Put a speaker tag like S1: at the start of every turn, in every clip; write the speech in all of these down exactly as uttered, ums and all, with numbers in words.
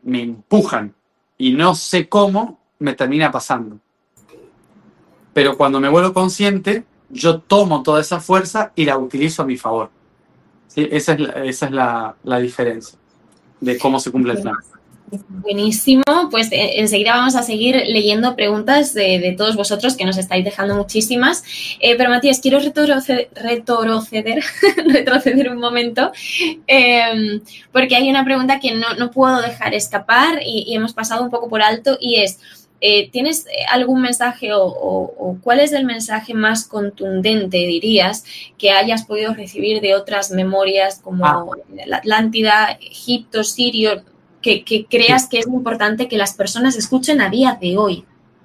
S1: me empujan y no sé cómo me termina pasando. Pero cuando me vuelvo consciente, yo tomo toda esa fuerza y la utilizo a mi favor. ¿Sí? Esa es, la, esa es la, la diferencia de cómo se cumple el plan.
S2: Buenísimo, pues eh, enseguida vamos a seguir leyendo preguntas de, de todos vosotros, que nos estáis dejando muchísimas, eh, pero Matías, quiero retroceder, retroceder, retroceder un momento, eh, porque hay una pregunta que no, no puedo dejar escapar y, y hemos pasado un poco por alto, y es, eh, ¿tienes algún mensaje o, o, o cuál es el mensaje más contundente, dirías, que hayas podido recibir de otras memorias como ah. la Atlántida, Egipto, Sirio, Que, que creas que es importante que las personas escuchen a día de hoy?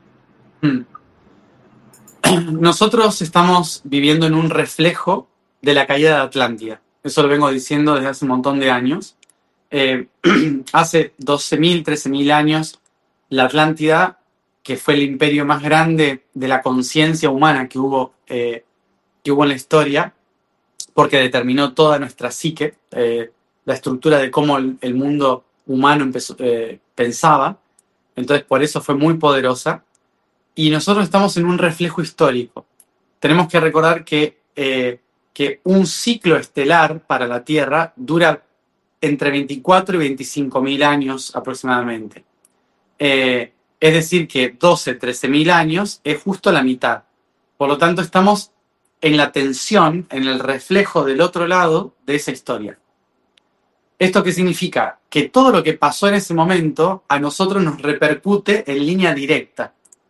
S1: Nosotros estamos viviendo en un reflejo de la caída de Atlántida. Eso lo vengo diciendo desde hace un montón de años. Eh, hace doce mil, trece mil años, la Atlántida, que fue el imperio más grande de la conciencia humana que hubo, eh, que hubo en la historia, porque determinó toda nuestra psique, eh, la estructura de cómo el, el mundo humano empezó, eh, pensaba, entonces por eso fue muy poderosa, y nosotros estamos en un reflejo histórico. Tenemos que recordar que, eh, que un ciclo estelar para la Tierra dura entre veinticuatro y veinticinco mil años aproximadamente. Eh, es decir que doce, trece mil años es justo la mitad. Por lo tanto, estamos en la tensión, en el reflejo del otro lado de esa historia. ¿Esto qué significa? Que todo lo que pasó en ese momento a nosotros nos repercute en línea directa.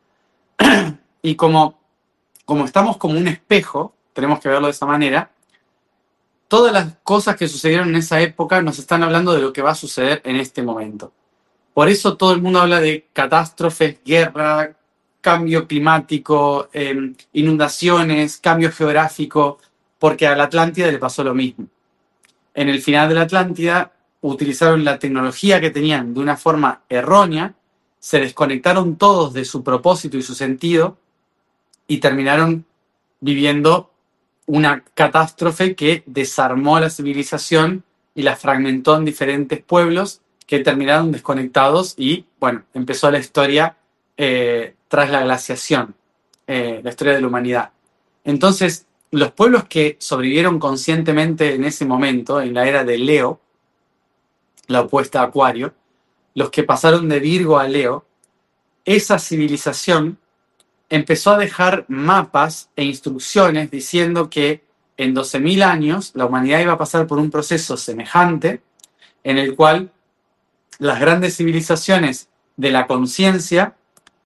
S1: Y como, como estamos como un espejo, tenemos que verlo de esa manera, todas las cosas que sucedieron en esa época nos están hablando de lo que va a suceder en este momento. Por eso todo el mundo habla de catástrofes, guerra, cambio climático, eh, inundaciones, cambio geográfico, porque a la Atlántida le pasó lo mismo. En el final de la Atlántida utilizaron la tecnología que tenían de una forma errónea, se desconectaron todos de su propósito y su sentido y terminaron viviendo una catástrofe que desarmó la civilización y la fragmentó en diferentes pueblos que terminaron desconectados y, bueno, empezó la historia eh, tras la glaciación, eh, la historia de la humanidad. Entonces, los pueblos que sobrevivieron conscientemente en ese momento, en la era de Leo, la opuesta a Acuario, los que pasaron de Virgo a Leo, esa civilización empezó a dejar mapas e instrucciones diciendo que en doce mil años la humanidad iba a pasar por un proceso semejante en el cual las grandes civilizaciones de la conciencia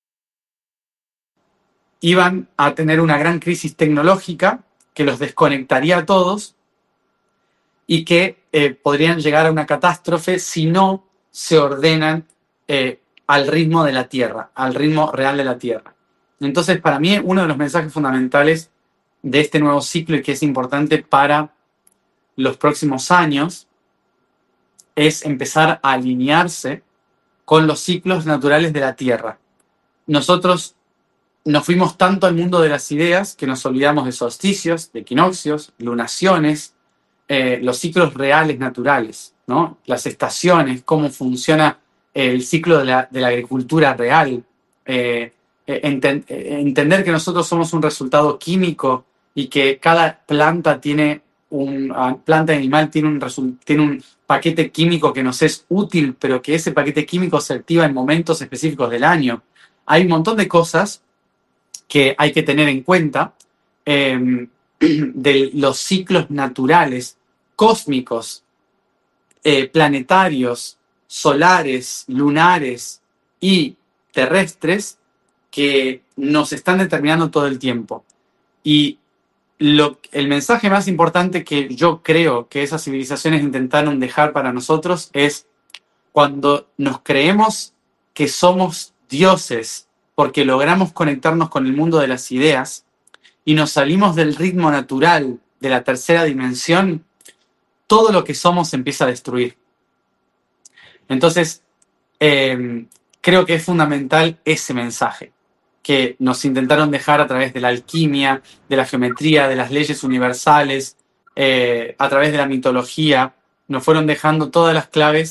S1: iban a tener una gran crisis tecnológica que los desconectaría a todos y que eh, podrían llegar a una catástrofe si no se ordenan eh, al ritmo de la Tierra, al ritmo real de la Tierra. Entonces, para mí, uno de los mensajes fundamentales de este nuevo ciclo y que es importante para los próximos años es empezar a alinearse con los ciclos naturales de la Tierra. Nosotros nos fuimos tanto al mundo de las ideas que nos olvidamos de solsticios, de equinoccios, lunaciones, eh, los ciclos reales naturales, ¿no? Las estaciones, cómo funciona el ciclo de la, de la agricultura real, eh, eh, enten, eh, entender que nosotros somos un resultado químico y que cada planta tiene un planta animal tiene un, tiene un paquete químico que nos es útil, pero que ese paquete químico se activa en momentos específicos del año. Hay un montón de cosas que hay que tener en cuenta eh, de los ciclos naturales, cósmicos, eh, planetarios, solares, lunares y terrestres que nos están determinando todo el tiempo. Y Lo, el mensaje más importante que yo creo que esas civilizaciones intentaron dejar para nosotros es cuando nos creemos que somos dioses porque logramos conectarnos con el mundo de las ideas y nos salimos del ritmo natural de la tercera dimensión, todo lo que somos se empieza a destruir. Entonces, eh, creo que es fundamental ese mensaje que nos intentaron dejar a través de la alquimia, de la geometría, de las leyes universales, eh, a través de la mitología, nos fueron dejando todas las claves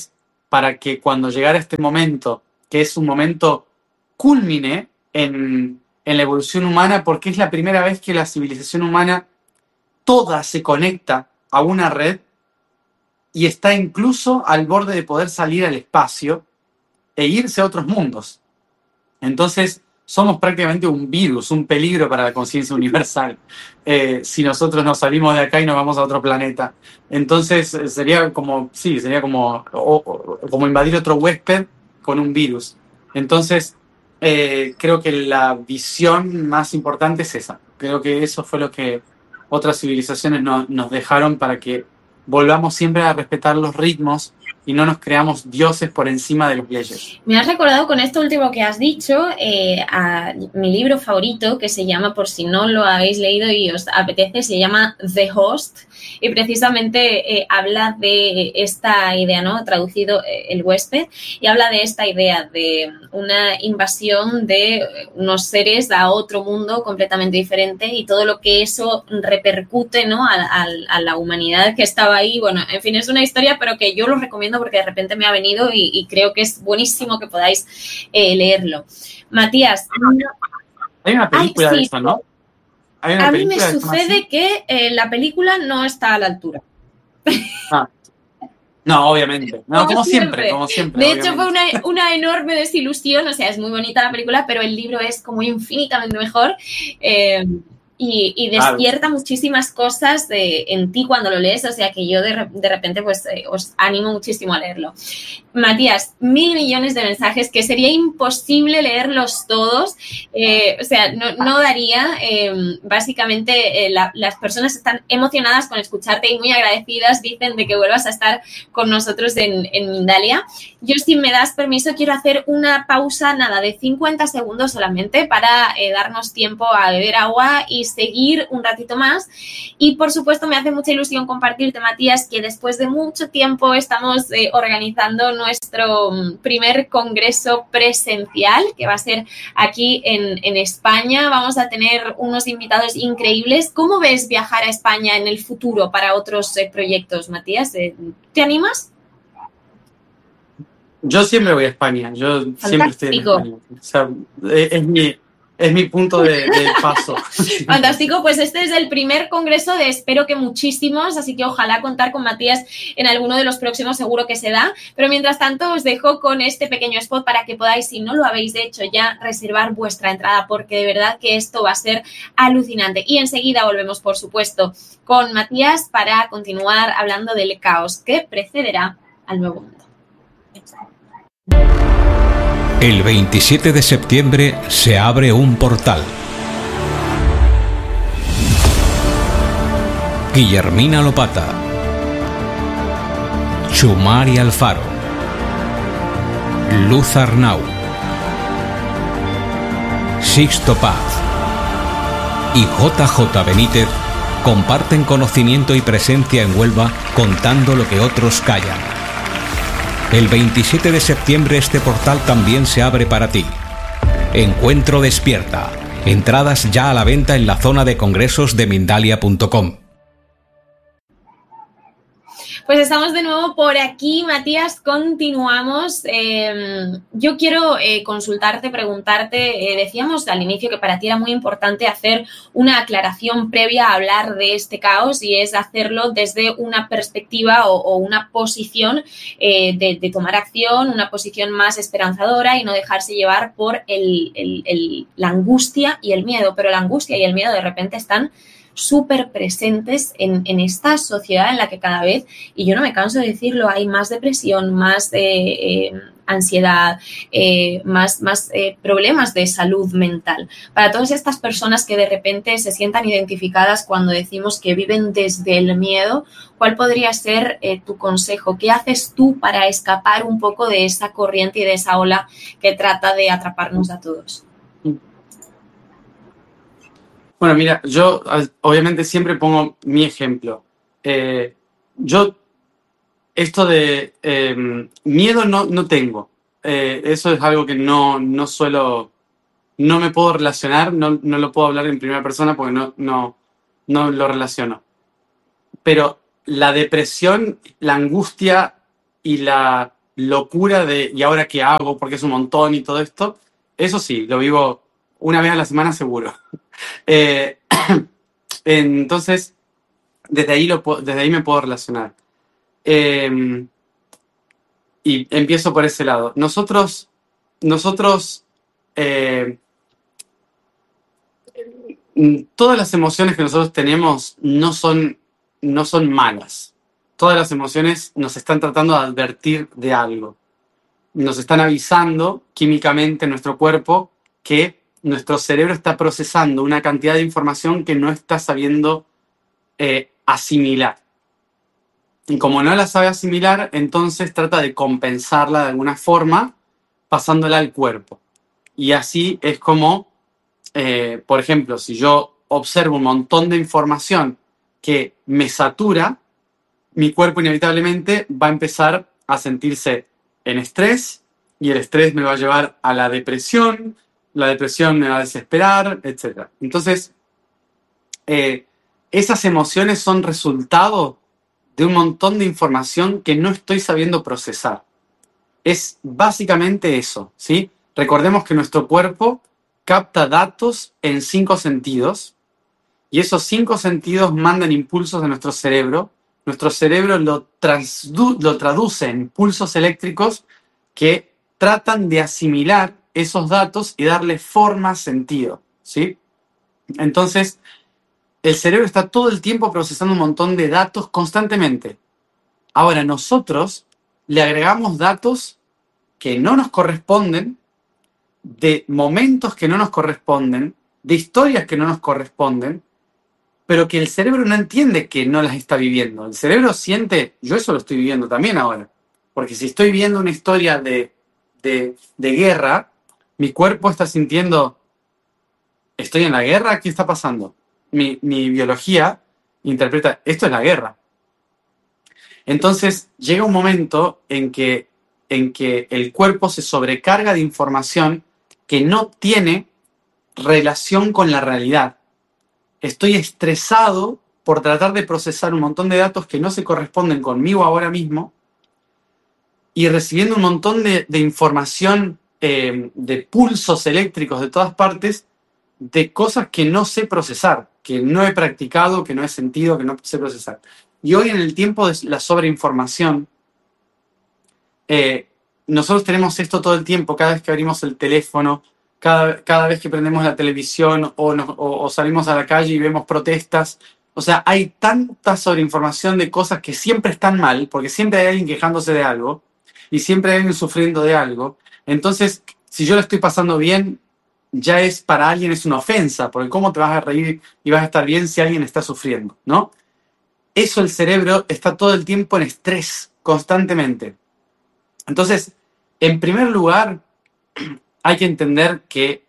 S1: para que cuando llegara este momento, que es un momento cúlmine en, en la evolución humana, porque es la primera vez que la civilización humana toda se conecta a una red y está incluso al borde de poder salir al espacio e irse a otros mundos. Entonces, somos prácticamente un virus, un peligro para la conciencia universal, eh, si nosotros nos salimos de acá y nos vamos a otro planeta. Entonces, sería como, sí, sería como, o, o, como invadir otro huésped con un virus. Entonces, eh, creo que la visión más importante es esa. Creo que eso fue lo que otras civilizaciones no, nos dejaron para que volvamos siempre a respetar los ritmos y no nos creamos dioses por encima de las leyes.
S2: Me has recordado con esto último que has dicho eh, a mi libro favorito, que se llama, por si no lo habéis leído y os apetece, se llama The Host, y precisamente eh, habla de esta idea, ¿no? Traducido eh, el huésped, y habla de esta idea de una invasión de unos seres a otro mundo completamente diferente y todo lo que eso repercute, ¿no? a, a, a la humanidad que estaba ahí. Bueno, en fin, es una historia, pero que yo lo recomiendo porque de repente me ha venido y, y creo que es buenísimo que podáis eh, leerlo. Matías.
S1: Hay una película Ay, sí, de eso, ¿no?
S2: Hay una a mí me sucede que eh, la película no está a la altura.
S1: Ah. No, obviamente. No, como, como siempre. siempre, como siempre.
S2: De obviamente. hecho, fue una, una enorme desilusión. O sea, es muy bonita la película, pero el libro es como infinitamente mejor. Eh, Y, y despierta claro. muchísimas cosas de, en ti cuando lo lees, o sea que yo de, de repente pues eh, os animo muchísimo a leerlo. Matías, mil millones de mensajes que sería imposible leerlos todos, eh, o sea, no, no daría, eh, básicamente eh, la, las personas están emocionadas con escucharte y muy agradecidas, dicen de que vuelvas a estar con nosotros en, en Mindalia. Yo, si me das permiso, quiero hacer una pausa, nada, de cincuenta segundos solamente para eh, darnos tiempo a beber agua y seguir un ratito más. Y, por supuesto, me hace mucha ilusión compartirte, Matías, que después de mucho tiempo estamos eh, organizando nuestro primer congreso presencial, que va a ser aquí en, en España. Vamos a tener unos invitados increíbles. ¿Cómo ves viajar a España en el futuro para otros eh, proyectos, Matías? Eh, ¿Te animas?
S1: Yo siempre voy a España. Yo Fantástico. siempre estoy en España. O sea, es, es mi... Es mi punto de, de paso.
S2: Fantástico, pues este es el primer congreso de espero que muchísimos, así que ojalá contar con Matías en alguno de los próximos, seguro que se da. Pero mientras tanto os dejo con este pequeño spot para que podáis, si no lo habéis hecho ya, reservar vuestra entrada, porque de verdad que esto va a ser alucinante. Y enseguida volvemos, por supuesto, con Matías para continuar hablando del caos que precederá al nuevo mundo.
S3: El veintisiete de septiembre se abre un portal. Guillermina Lopata, Chumari Alfaro, Luz Arnau, Sixto Paz y J J Benítez comparten conocimiento y presencia en Huelva contando lo que otros callan. El veintisiete de septiembre este portal también se abre para ti. Encuentro Despierta. Entradas ya a la venta en la zona de congresos de Mindalia punto com.
S2: Pues estamos de nuevo por aquí, Matías, continuamos. Eh, yo quiero eh, consultarte, preguntarte, eh, decíamos al inicio que para ti era muy importante hacer una aclaración previa a hablar de este caos y es hacerlo desde una perspectiva o, o una posición eh, de, de tomar acción, una posición más esperanzadora y no dejarse llevar por el, el, el, la angustia y el miedo, pero la angustia y el miedo de repente están súper presentes en, en esta sociedad en la que cada vez, y yo no me canso de decirlo, hay más depresión, más eh, eh, ansiedad, eh, más, más eh, problemas de salud mental. Para todas estas personas que de repente se sientan identificadas cuando decimos que viven desde el miedo, ¿cuál podría ser eh, tu consejo? ¿Qué haces tú para escapar un poco de esa corriente y de esa ola que trata de atraparnos a todos?
S1: Bueno, mira, yo obviamente siempre pongo mi ejemplo. Eh, yo, esto de eh, miedo no, no tengo. Eh, eso es algo que no, no suelo, no me puedo relacionar, no, no lo puedo hablar en primera persona porque no, no, no lo relaciono. Pero la depresión, la angustia y la, locura de ¿y ahora qué hago? Porque es un montón y todo esto. Eso sí, lo vivo una vez a la semana seguro. Eh, entonces, desde ahí, lo, desde ahí me puedo relacionar. Eh, y empiezo por ese lado. Nosotros, nosotros eh, todas las emociones que nosotros tenemos no son, no son malas. Todas las emociones nos están tratando de advertir de algo. Nos están avisando químicamente en nuestro cuerpo que nuestro cerebro está procesando una cantidad de información que no está sabiendo eh, asimilar. Y como no la sabe asimilar, entonces trata de compensarla de alguna forma pasándola al cuerpo. Y así es como, eh, por ejemplo, si yo observo un montón de información que me satura, mi cuerpo inevitablemente va a empezar a sentirse en estrés y el estrés me va a llevar a la depresión, la depresión me va a desesperar, etcétera. Entonces, eh, esas emociones son resultado de un montón de información que no estoy sabiendo procesar. Es básicamente eso, ¿sí? Recordemos que nuestro cuerpo capta datos en cinco sentidos y esos cinco sentidos mandan impulsos a nuestro cerebro. Nuestro cerebro lo, transdu- lo traduce en impulsos eléctricos que tratan de asimilar esos datos y darle forma, sentido, ¿sí? Entonces, el cerebro está todo el tiempo procesando un montón de datos constantemente. Ahora, nosotros le agregamos datos que no nos corresponden, de momentos que no nos corresponden, de historias que no nos corresponden, pero que el cerebro no entiende que no las está viviendo. El cerebro siente, yo eso lo estoy viviendo también ahora, porque si estoy viendo una historia de, de, de guerra, mi cuerpo está sintiendo, ¿estoy en la guerra? ¿Qué está pasando? Mi, mi biología interpreta, esto es la guerra. Entonces llega un momento en que, en que el cuerpo se sobrecarga de información que no tiene relación con la realidad. Estoy estresado por tratar de procesar un montón de datos que no se corresponden conmigo ahora mismo y recibiendo un montón de, de información, eh, de pulsos eléctricos de todas partes, de cosas que no sé procesar, que no he practicado, que no he sentido, que no sé procesar. Y hoy en el tiempo de la sobreinformación, eh, nosotros tenemos esto todo el tiempo, cada vez que abrimos el teléfono, cada, cada vez que prendemos la televisión o, nos, o, o salimos a la calle y vemos protestas. O sea, hay tanta sobreinformación de cosas que siempre están mal, porque siempre hay alguien quejándose de algo y siempre hay alguien sufriendo de algo. Entonces, si yo lo estoy pasando bien, ya es para alguien es una ofensa, porque ¿cómo te vas a reír y vas a estar bien si alguien está sufriendo? ¿No? Eso, el cerebro está todo el tiempo en estrés, constantemente. Entonces, en primer lugar, hay que entender que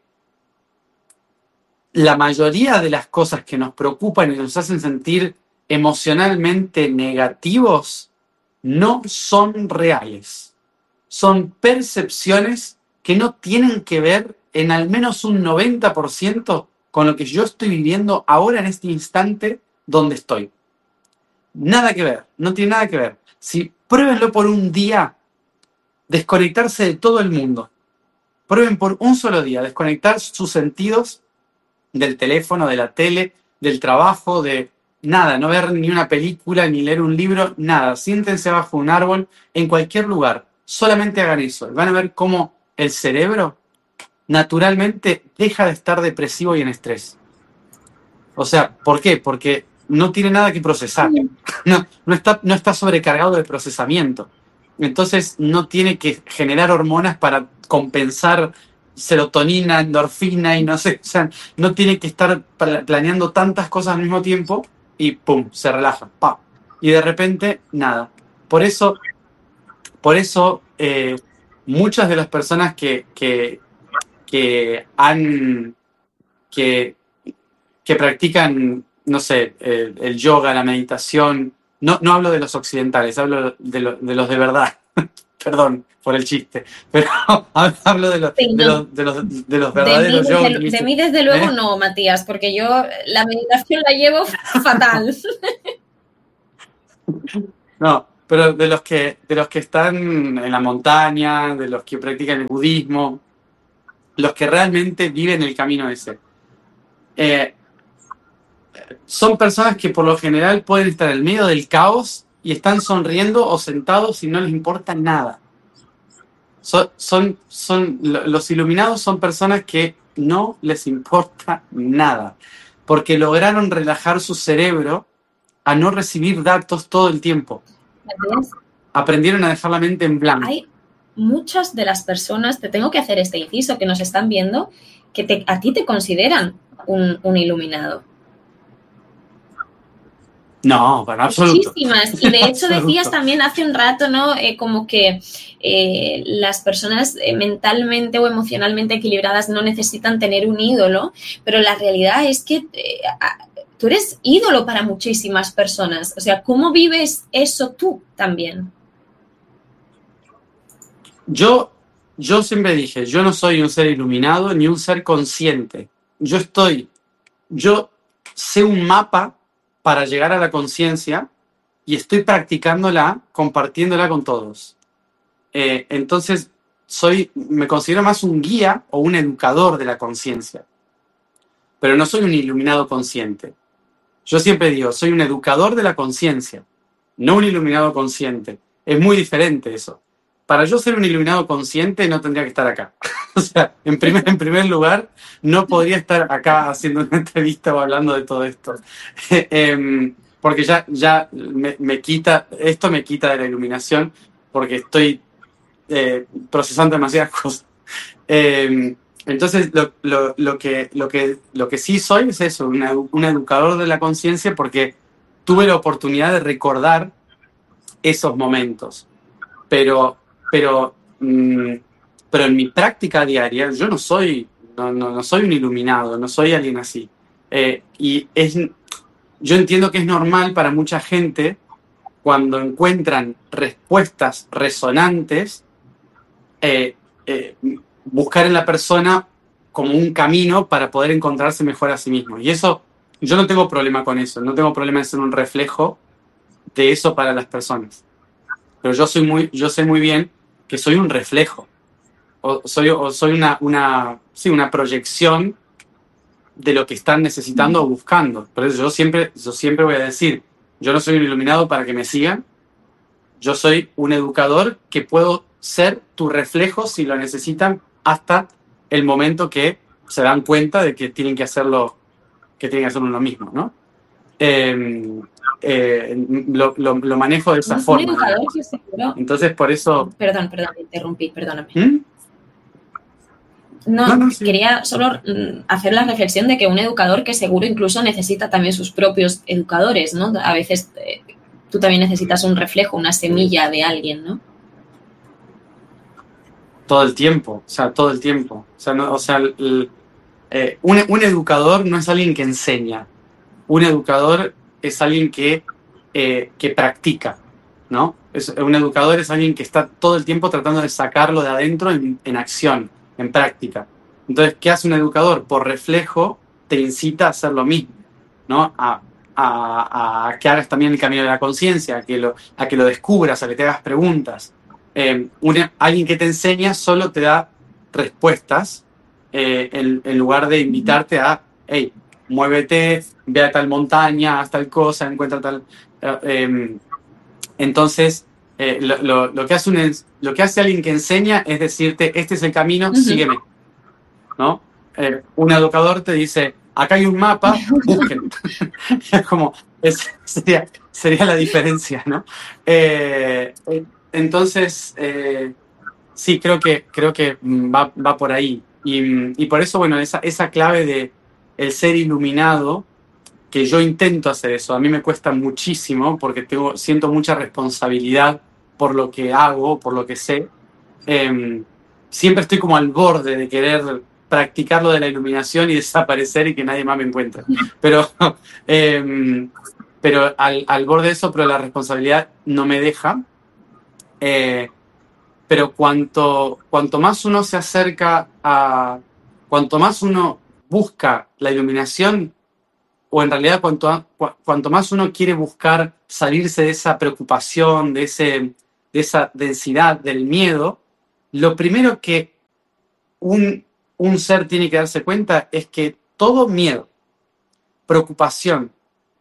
S1: la mayoría de las cosas que nos preocupan y nos hacen sentir emocionalmente negativos no son reales. Son percepciones que no tienen que ver en al menos un noventa por ciento con lo que yo estoy viviendo ahora en este instante donde estoy. Nada que ver, no tiene nada que ver. Si pruébenlo por un día, desconectarse de todo el mundo. Prueben por un solo día, desconectar sus sentidos del teléfono, de la tele, del trabajo, de nada, no ver ni una película, ni leer un libro, nada. Siéntense bajo un árbol, en cualquier lugar. Solamente hagan eso. Van a ver cómo el cerebro naturalmente deja de estar depresivo y en estrés. O sea, ¿por qué? Porque no tiene nada que procesar. No, no está, no está sobrecargado de procesamiento. Entonces no tiene que generar hormonas para compensar serotonina, endorfina y no sé. O sea, no tiene que estar planeando tantas cosas al mismo tiempo y ¡pum! Se relaja. ¡Pam! Y de repente, nada. Por eso, por eso eh, muchas de las personas que, que, que han... que que practican, no sé, el, el yoga, la meditación, no, no hablo de los occidentales, hablo de, lo, de los de verdad, perdón por el chiste, pero hablo de, lo,
S2: Sí,
S1: de,
S2: no.
S1: los, de, los, de los verdaderos
S2: de mí,
S1: yogas.
S2: desde, de mí desde luego
S1: ¿Eh?
S2: no, Matías, porque yo la meditación la llevo fatal.
S1: No, pero de los que, de los que están en la montaña, de los que practican el budismo, los que realmente viven el camino ese. Eh, son personas que por lo general pueden estar en medio del caos y están sonriendo o sentados y no les importa nada. Son, son, son, los iluminados son personas que no les importa nada, porque lograron relajar su cerebro a no recibir datos todo el tiempo.
S2: ¿Entiendes?
S1: Aprendieron a dejar la mente en blanco.
S2: Hay muchas de las personas, te tengo que hacer este inciso, que nos están viendo, que te, a ti te consideran un, un iluminado.
S1: No, bueno, absoluto.
S2: Muchísimas. Y de hecho decías también hace un rato, ¿no? Eh, como que eh, las personas eh, mentalmente o emocionalmente equilibradas no necesitan tener un ídolo, pero la realidad es que eh, a, tú eres ídolo para muchísimas personas. O sea, ¿cómo vives eso tú también?
S1: Yo, yo siempre dije, yo no soy un ser iluminado ni un ser consciente. Yo estoy, yo sé un mapa para llegar a la conciencia y estoy practicándola, compartiéndola con todos. Eh, entonces, soy, me considero más un guía o un educador de la conciencia, pero no soy un iluminado consciente. Yo siempre digo, soy un educador de la conciencia, no un iluminado consciente. Es muy diferente eso. Para yo ser un iluminado consciente no tendría que estar acá. O sea, en primer, en primer lugar, no podría estar acá haciendo una entrevista o hablando de todo esto. eh, porque ya, ya me, me quita, esto me quita de la iluminación porque estoy eh, procesando demasiadas cosas. Eh, entonces, lo, lo, lo, que, lo, que, lo que sí soy es eso, una, un educador de la conciencia porque tuve la oportunidad de recordar esos momentos. Pero, pero, mmm, pero en mi práctica diaria yo no soy, no, no, no soy un iluminado, no soy alguien así. Eh, y es, yo entiendo que es normal para mucha gente cuando encuentran respuestas resonantes, eh, eh, buscar en la persona como un camino para poder encontrarse mejor a sí mismo. Y eso, yo no tengo problema con eso, no tengo problema en ser un reflejo de eso para las personas. Pero yo soy muy, yo sé muy bien que soy un reflejo, o soy, o soy una, una, sí, una proyección de lo que están necesitando o buscando. Por eso yo siempre, yo siempre voy a decir, yo no soy un iluminado para que me sigan, yo soy un educador que puedo ser tu reflejo si lo necesitan hasta el momento que se dan cuenta de que tienen que hacerlo, que tienen que hacerlo lo mismo, ¿no? Eh, eh, lo, lo, lo manejo de esa
S2: un
S1: forma.
S2: Educador que seguro...
S1: Entonces, por eso...
S2: Perdón, perdón, te interrumpí, perdóname.
S1: ¿Mm?
S2: No,
S1: no, no sí.
S2: Quería solo hacer la reflexión de que un educador que seguro incluso necesita también sus propios educadores, ¿no? A veces eh, tú también necesitas un reflejo, una semilla de alguien, ¿no?
S1: Todo el tiempo, o sea, todo el tiempo. O sea, no, o sea el, eh, un, un educador no es alguien que enseña. Un educador es alguien que, eh, que practica, ¿no? Es, un educador es alguien que está todo el tiempo tratando de sacarlo de adentro en, en acción, en práctica. Entonces, ¿qué hace un educador? Por reflejo te incita a hacer lo mismo, ¿no? A, a, a que hagas también el camino de la conciencia, a, que lo, a que lo descubras, a que te hagas preguntas. Eh, una, alguien que te enseña solo te da respuestas eh, en, en lugar de invitarte a, hey, muévete, ve a tal montaña, haz tal cosa, encuentra tal... Eh, eh, entonces, eh, lo, lo, lo, que hace un, lo que hace alguien que enseña es decirte, este es el camino, uh-huh. sígueme, ¿no? Eh, un educador te dice, acá hay un mapa, busquen. Es como, es, sería, sería la diferencia, ¿no? Eh, entonces, eh, sí, creo que, creo que va, va por ahí. Y, y por eso, bueno, esa, esa clave de el ser iluminado, que yo intento hacer eso, a mí me cuesta muchísimo porque tengo, siento mucha responsabilidad por lo que hago, por lo que sé. Eh, siempre estoy como al borde de querer practicar lo de la iluminación y desaparecer y que nadie más me encuentre. Pero, eh, pero al, al borde de eso, pero la responsabilidad no me deja. Eh, pero cuanto, cuanto más uno se acerca a... Cuanto más uno busca la iluminación, o en realidad cuanto, a- cua- cuanto más uno quiere buscar salirse de esa preocupación, de, ese, de esa densidad, del miedo, lo primero que un, un ser tiene que darse cuenta es que todo miedo, preocupación,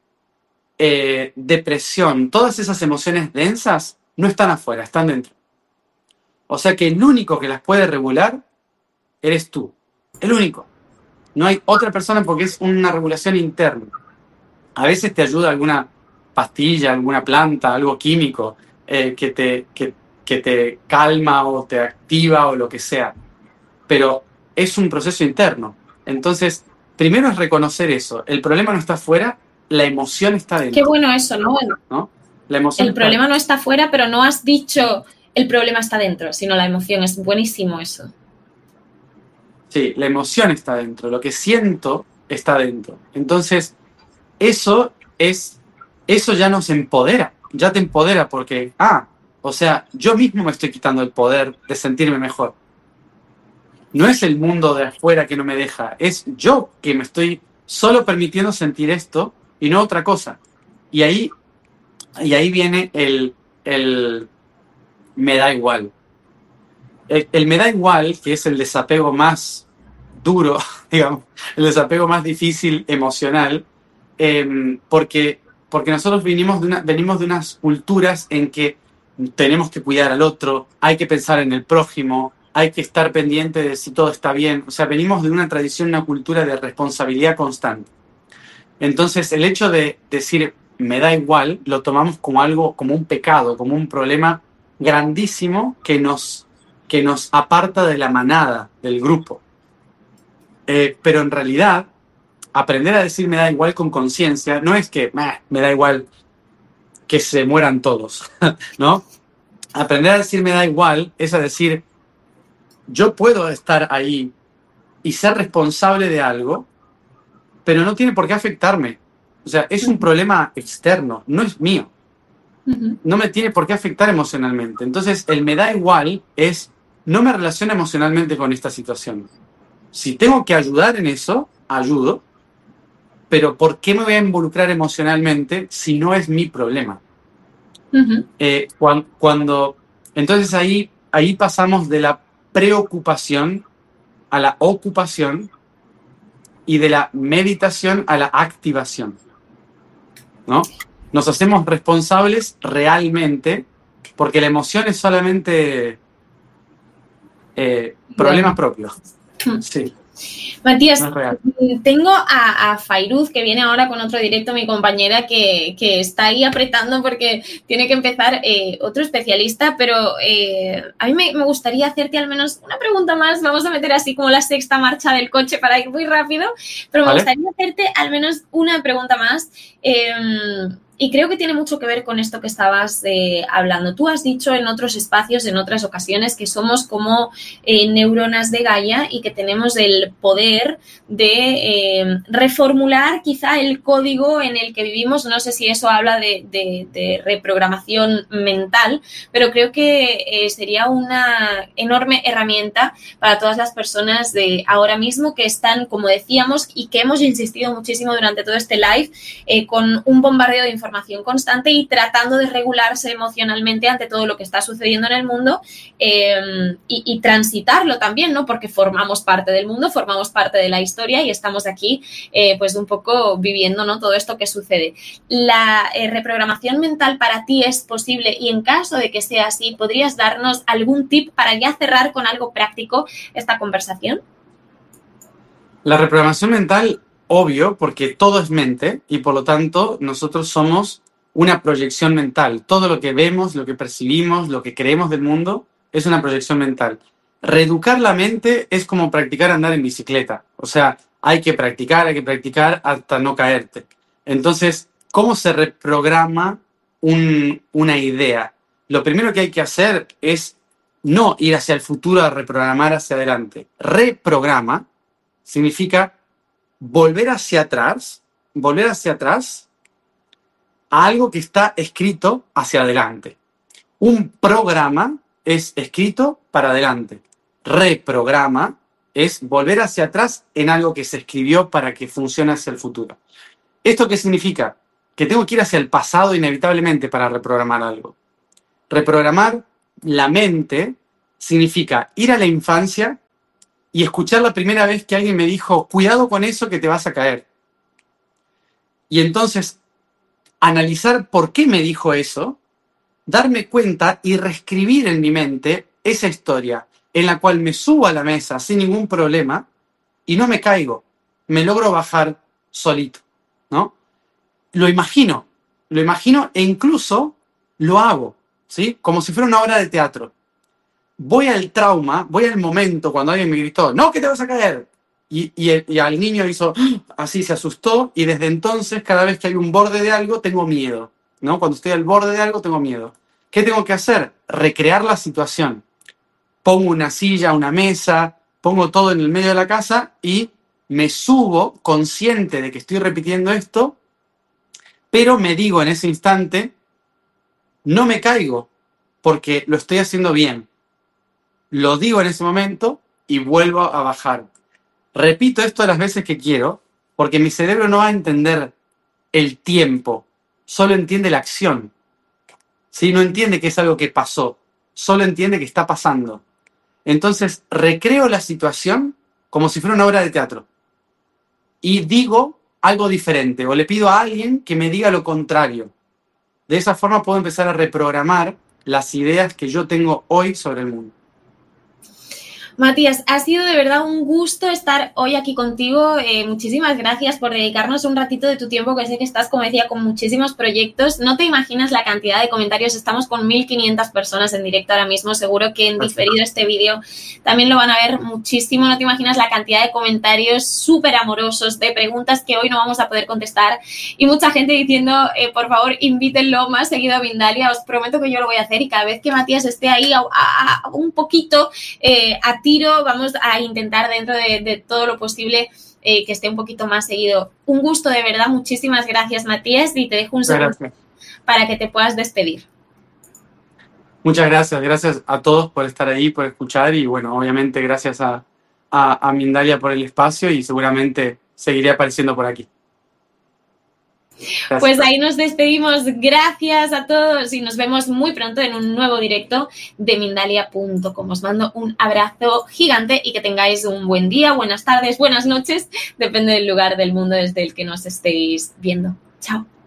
S1: eh, depresión, todas esas emociones densas no están afuera, están dentro. O sea que el único que las puede regular eres tú, el único. No hay otra persona porque es una regulación interna. A veces te ayuda alguna pastilla, alguna planta, algo químico eh, que, te, que, que te calma o te activa o lo que sea. Pero es un proceso interno. Entonces, primero es reconocer eso. El problema no está afuera, la emoción está
S2: Qué
S1: dentro,
S2: bueno eso, ¿no?
S1: ¿no? La emoción
S2: El
S1: está
S2: problema
S1: dentro.
S2: no está afuera, pero no has dicho el problema está dentro, sino la emoción. Es buenísimo eso.
S1: Sí, la emoción está dentro. Lo que siento está dentro. Entonces, eso es, eso ya nos empodera, ya te empodera porque, ah, o sea, yo mismo me estoy quitando el poder de sentirme mejor. No es el mundo de afuera que no me deja, es yo que me estoy solo permitiendo sentir esto y no otra cosa. Y ahí, y ahí viene el, el me da igual. El, el me da igual, que es el desapego más duro, digamos, el desapego más difícil emocional, eh, porque, porque nosotros venimos de, una, venimos de unas culturas en que tenemos que cuidar al otro, hay que pensar en el prójimo, hay que estar pendiente de si todo está bien. O sea, venimos de una tradición, una cultura de responsabilidad constante. Entonces, el hecho de decir me da igual, lo tomamos como algo, como un pecado, como un problema grandísimo que nos, que nos aparta de la manada, del grupo. Eh, pero en realidad, aprender a decir me da igual con conciencia no es que "Meh, me da igual que se mueran todos", ¿no? Aprender a decir me da igual es a decir, yo puedo estar ahí y ser responsable de algo, pero no tiene por qué afectarme. O sea, es un problema externo, no es mío.
S2: Ujú.
S1: No me tiene por qué afectar emocionalmente. Entonces, el me da igual es, no me relaciono emocionalmente con esta situación. Si tengo que ayudar en eso, ayudo, pero ¿por qué me voy a involucrar emocionalmente si no es mi problema?
S2: Ujú.
S1: Eh, cuan- cuando, entonces ahí, ahí pasamos de la preocupación a la ocupación y de la meditación a la activación, ¿no? Nos hacemos responsables realmente porque la emoción es solamente eh, problemas propios. Sí,
S2: Matías,
S1: no es real.
S2: tengo a, a Fairuz, que viene ahora con otro directo, mi compañera, que, que está ahí apretando porque tiene que empezar eh, otro especialista, pero eh, a mí me, me gustaría hacerte al menos una pregunta más. Vamos a meter así como la sexta marcha del coche para ir muy rápido, pero me
S1: ¿Vale?
S2: gustaría hacerte al menos una pregunta más. Eh, y creo que tiene mucho que ver con esto que estabas eh, hablando. Tú has dicho en otros espacios, en otras ocasiones, que somos como eh, neuronas de Gaia y que tenemos el poder de eh, reformular quizá el código en el que vivimos. No sé si eso habla de, de, de reprogramación mental, pero creo que eh, sería una enorme herramienta para todas las personas de ahora mismo que están, como decíamos, y que hemos insistido muchísimo durante todo este live, eh, con un bombardeo de información constante y tratando de regularse emocionalmente ante todo lo que está sucediendo en el mundo, eh, y, y transitarlo también, ¿no? Porque formamos parte del mundo, formamos parte de la historia y estamos aquí eh, pues un poco viviendo, ¿no? Todo esto que sucede. ¿La eh, reprogramación mental para ti es posible? Y en caso de que sea así, ¿podrías darnos algún tip para ya cerrar con algo práctico esta conversación?
S1: La reprogramación mental, obvio, porque todo es mente y por lo tanto nosotros somos una proyección mental. Todo lo que vemos, lo que percibimos, lo que creemos del mundo es una proyección mental. Reeducar la mente es como practicar andar en bicicleta. O sea, hay que practicar, hay que practicar hasta no caerte. Entonces, ¿cómo se reprograma un, una idea? Lo primero que hay que hacer es no ir hacia el futuro a reprogramar hacia adelante. Reprograma significa volver hacia atrás, volver hacia atrás a algo que está escrito hacia adelante. Un programa es escrito para adelante. Reprograma es volver hacia atrás en algo que se escribió para que funcione hacia el futuro. ¿Esto qué significa? Que tengo que ir hacia el pasado inevitablemente para reprogramar algo. Reprogramar la mente significa ir a la infancia y escuchar la primera vez que alguien me dijo, cuidado con eso que te vas a caer. Y entonces, analizar por qué me dijo eso, darme cuenta y reescribir en mi mente esa historia en la cual me subo a la mesa sin ningún problema y no me caigo. Me logro bajar solito, ¿no? Lo imagino, lo imagino e incluso lo hago, ¿sí? Como si fuera una obra de teatro. Voy al trauma, voy al momento cuando alguien me gritó, ¡no, que te vas a caer! Y, y, el, y al niño hizo así, se asustó, y desde entonces, cada vez que hay un borde de algo, tengo miedo, ¿no? Cuando estoy al borde de algo, tengo miedo. ¿Qué tengo que hacer? Recrear la situación. Pongo una silla, una mesa, pongo todo en el medio de la casa y me subo consciente de que estoy repitiendo esto, pero me digo en ese instante, no me caigo, porque lo estoy haciendo bien. Lo digo en ese momento y vuelvo a bajar. Repito esto las veces que quiero, porque mi cerebro no va a entender el tiempo, solo entiende la acción. ¿Sí? No entiende que es algo que pasó, solo entiende que está pasando. Entonces, recreo la situación como si fuera una obra de teatro. Y digo algo diferente, o le pido a alguien que me diga lo contrario. De esa forma puedo empezar a reprogramar las ideas que yo tengo hoy sobre el mundo.
S2: Matías, ha sido de verdad un gusto estar hoy aquí contigo. Eh, muchísimas gracias por dedicarnos un ratito de tu tiempo, que sé que estás, como decía, con muchísimos proyectos. No te imaginas la cantidad de comentarios. Estamos con mil quinientas personas en directo ahora mismo. Seguro que en diferido este vídeo también lo van a ver muchísimo. No te imaginas la cantidad de comentarios súper amorosos, de preguntas que hoy no vamos a poder contestar. Y mucha gente diciendo, eh, por favor, invítenlo más seguido a Mindalia. Os prometo que yo lo voy a hacer, y cada vez que Matías esté ahí a, a, a un poquito eh, a ti, vamos a intentar dentro de, de todo lo posible eh, que esté un poquito más seguido. Un gusto, de verdad. Muchísimas gracias, Matías, y te dejo un segundo para que te puedas despedir.
S1: Muchas gracias. Gracias a todos por estar ahí, por escuchar, y bueno, obviamente gracias a, a, a Mindalia por el espacio, y seguramente seguiré apareciendo por aquí.
S2: Gracias. Pues ahí nos despedimos. Gracias a todos y nos vemos muy pronto en un nuevo directo de Mindalia punto com. Os mando un abrazo gigante y que tengáis un buen día, buenas tardes, buenas noches, depende del lugar del mundo desde el que nos estéis viendo. Chao.